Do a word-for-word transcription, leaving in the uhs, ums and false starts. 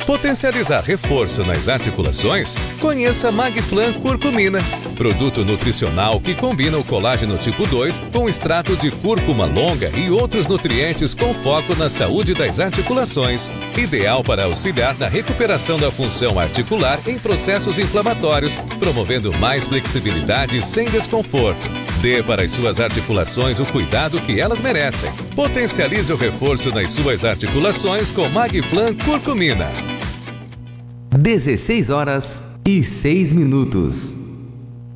Potencializar reforço nas articulações? Conheça Magplan Curcumina, produto nutricional que combina o colágeno tipo dois com extrato de cúrcuma longa e outros nutrientes com foco na saúde das articulações. Ideal para auxiliar na recuperação da função articular em processos inflamatórios, promovendo mais flexibilidade sem desconforto. Dê para as suas articulações o cuidado que elas merecem. Potencialize o reforço nas suas articulações com Magplan Curcumina. dezesseis horas e seis minutos.